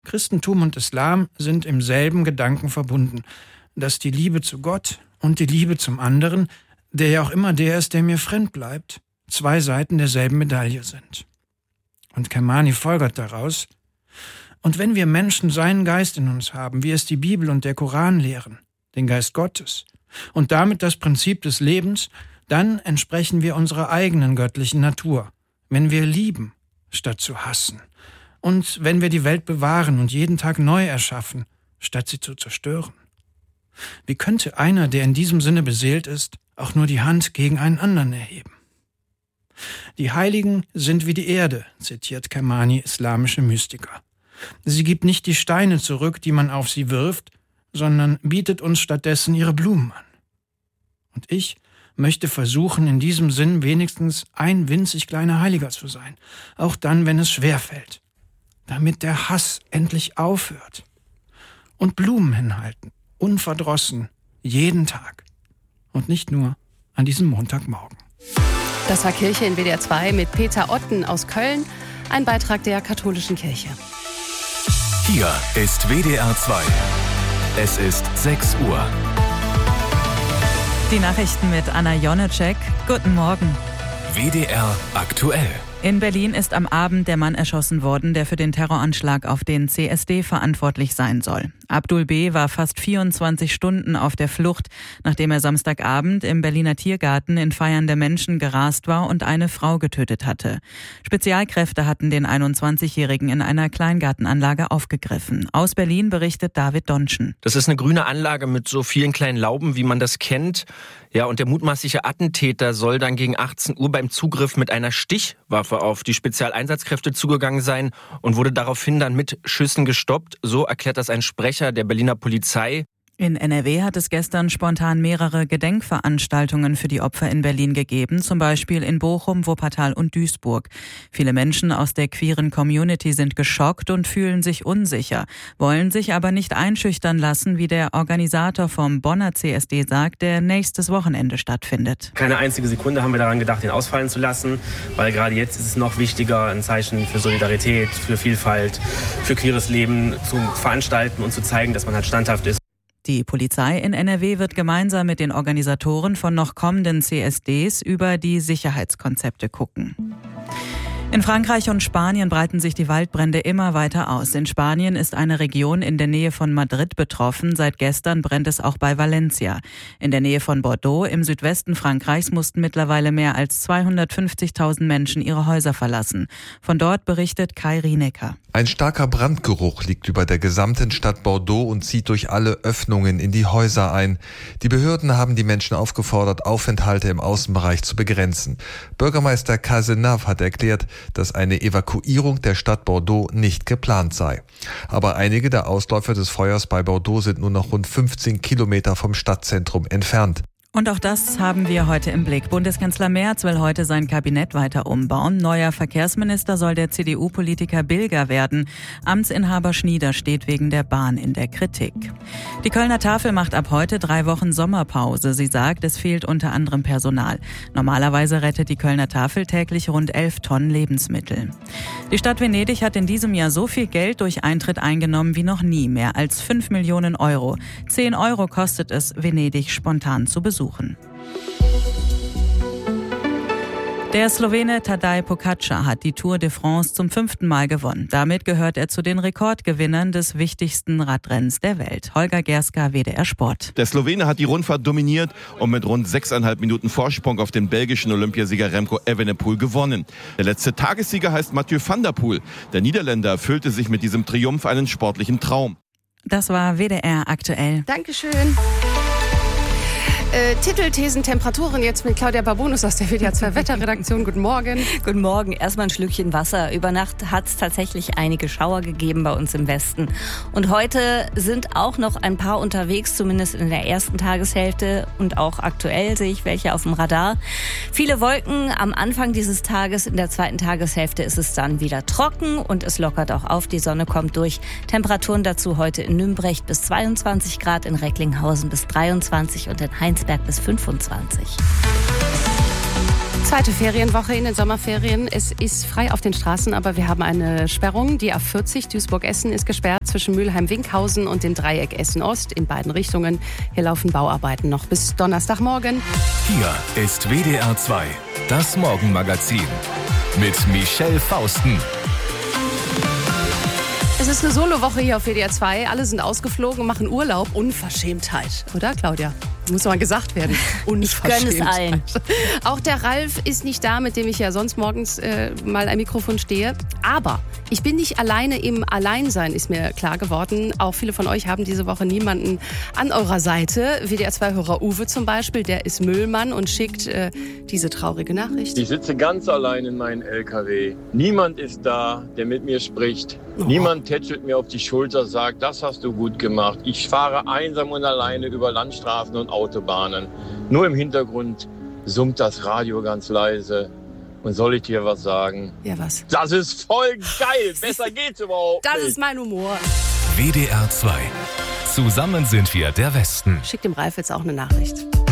Christentum und Islam sind im selben Gedanken verbunden, dass die Liebe zu Gott und die Liebe zum anderen, der ja auch immer der ist, der mir fremd bleibt, zwei Seiten derselben Medaille sind. Und Kermani folgert daraus: Und wenn wir Menschen seinen Geist in uns haben, wie es die Bibel und der Koran lehren, den Geist Gottes, und damit das Prinzip des Lebens, dann entsprechen wir unserer eigenen göttlichen Natur, wenn wir lieben, statt zu hassen, und wenn wir die Welt bewahren und jeden Tag neu erschaffen, statt sie zu zerstören. Wie könnte einer, der in diesem Sinne beseelt ist, auch nur die Hand gegen einen anderen erheben? Die Heiligen sind wie die Erde, zitiert Kermani islamische Mystiker. Sie gibt nicht die Steine zurück, die man auf sie wirft, sondern bietet uns stattdessen ihre Blumen an. Und ich möchte versuchen, in diesem Sinn wenigstens ein winzig kleiner Heiliger zu sein, auch dann, wenn es schwerfällt, damit der Hass endlich aufhört. Und Blumen hinhalten, unverdrossen, jeden Tag und nicht nur an diesem Montagmorgen. Das war Kirche in WDR 2 mit Peter Otten aus Köln, ein Beitrag der katholischen Kirche. Hier ist WDR 2. Es ist 6 Uhr. Die Nachrichten mit Anna Jonecek. Guten Morgen. WDR aktuell. In Berlin ist am Abend der Mann erschossen worden, der für den Terroranschlag auf den CSD verantwortlich sein soll. Abdul B. war fast 24 Stunden auf der Flucht, nachdem er Samstagabend im Berliner Tiergarten in feiernde Menschen gerast war und eine Frau getötet hatte. Spezialkräfte hatten den 21-Jährigen in einer Kleingartenanlage aufgegriffen. Aus Berlin berichtet David Donschen. Das ist eine grüne Anlage mit so vielen kleinen Lauben, wie man das kennt. Ja, und der mutmaßliche Attentäter soll dann gegen 18 Uhr beim Zugriff mit einer Stichwaffe auf die Spezialeinsatzkräfte zugegangen sein und wurde daraufhin dann mit Schüssen gestoppt. So erklärt das ein Sprecher der Berliner Polizei. In NRW hat es gestern spontan mehrere Gedenkveranstaltungen für die Opfer in Berlin gegeben, zum Beispiel in Bochum, Wuppertal und Duisburg. Viele Menschen aus der queeren Community sind geschockt und fühlen sich unsicher, wollen sich aber nicht einschüchtern lassen, wie der Organisator vom Bonner CSD sagt, der nächstes Wochenende stattfindet. Keine einzige Sekunde haben wir daran gedacht, den ausfallen zu lassen, weil gerade jetzt ist es noch wichtiger, ein Zeichen für Solidarität, für Vielfalt, für queeres Leben zu veranstalten und zu zeigen, dass man halt standhaft ist. Die Polizei in NRW wird gemeinsam mit den Organisatoren von noch kommenden CSDs über die Sicherheitskonzepte gucken. In Frankreich und Spanien breiten sich die Waldbrände immer weiter aus. In Spanien ist eine Region in der Nähe von Madrid betroffen. Seit gestern brennt es auch bei Valencia. In der Nähe von Bordeaux im Südwesten Frankreichs mussten mittlerweile mehr als 250.000 Menschen ihre Häuser verlassen. Von dort berichtet Kai Rienecker. Ein starker Brandgeruch liegt über der gesamten Stadt Bordeaux und zieht durch alle Öffnungen in die Häuser ein. Die Behörden haben die Menschen aufgefordert, Aufenthalte im Außenbereich zu begrenzen. Bürgermeister Cazenave hat erklärt, dass eine Evakuierung der Stadt Bordeaux nicht geplant sei. Aber einige der Ausläufer des Feuers bei Bordeaux sind nur noch rund 15 Kilometer vom Stadtzentrum entfernt. Und auch das haben wir heute im Blick. Bundeskanzler Merz will heute sein Kabinett weiter umbauen. Neuer Verkehrsminister soll der CDU-Politiker Bilger werden. Amtsinhaber Schnieder steht wegen der Bahn in der Kritik. Die Kölner Tafel macht ab heute 3 Wochen Sommerpause. Sie sagt, es fehlt unter anderem Personal. Normalerweise rettet die Kölner Tafel täglich rund 11 Tonnen Lebensmittel. Die Stadt Venedig hat in diesem Jahr so viel Geld durch Eintritt eingenommen wie noch nie. Mehr als 5 Millionen Euro. 10 Euro kostet es, Venedig spontan zu besuchen. Der Slowene Tadej Pogačar hat die Tour de France zum 5. Mal gewonnen. Damit gehört er zu den Rekordgewinnern des wichtigsten Radrennens der Welt. Holger Gerska, WDR Sport. Der Slowene hat die Rundfahrt dominiert und mit rund 6,5 Minuten Vorsprung auf den belgischen Olympiasieger Remco Evenepoel gewonnen. Der letzte Tagessieger heißt Mathieu van der Poel. Der Niederländer erfüllte sich mit diesem Triumph einen sportlichen Traum. Das war WDR aktuell. Dankeschön. Titel, Thesen, Temperaturen jetzt mit Claudia Babonus aus der WDR 2 Wetterredaktion. Guten Morgen. Guten Morgen. Erstmal ein Schlückchen Wasser. Über Nacht hat es tatsächlich einige Schauer gegeben bei uns im Westen. Und heute sind auch noch ein paar unterwegs, zumindest in der ersten Tageshälfte. Und auch aktuell sehe ich welche auf dem Radar. Viele Wolken am Anfang dieses Tages. In der zweiten Tageshälfte ist es dann wieder trocken und es lockert auch auf. Die Sonne kommt durch. Temperaturen dazu heute in Nümbrecht bis 22 Grad, in Recklinghausen bis 23 und in Heinsberg bis 25. Zweite Ferienwoche in den Sommerferien. Es ist frei auf den Straßen, aber wir haben eine Sperrung. Die A40 Duisburg-Essen ist gesperrt. zwischen Mülheim-Winkhausen und dem Dreieck Essen-Ost in beiden Richtungen. Hier laufen Bauarbeiten noch bis Donnerstagmorgen. Hier ist WDR 2, das Morgenmagazin mit Michelle Fausten. Es ist eine Solo-Woche hier auf WDR 2. Alle sind ausgeflogen und machen Urlaub. Unverschämtheit, oder Claudia? Muss mal gesagt werden. Unverschämtheit. Ich gönne es allen. Auch der Ralf ist nicht da, mit dem ich ja sonst morgens mal am Mikrofon stehe. Aber ich bin nicht alleine im Alleinsein, ist mir klar geworden. Auch viele von euch haben diese Woche niemanden an eurer Seite. WDR 2-Hörer Uwe zum Beispiel, der ist Müllmann und schickt diese traurige Nachricht. Ich sitze ganz allein in meinem LKW. Niemand ist da, der mit mir spricht. Niemand tätschelt mir auf die Schulter, sagt, das hast du gut gemacht. Ich fahre einsam und alleine über Landstraßen und Autobahnen. Nur im Hintergrund summt das Radio ganz leise. Und soll ich dir was sagen? Ja, was? Das ist voll geil. Besser geht's überhaupt nicht. Das ist mein Humor. WDR 2. Zusammen sind wir der Westen. Schick dem Ralf jetzt auch eine Nachricht.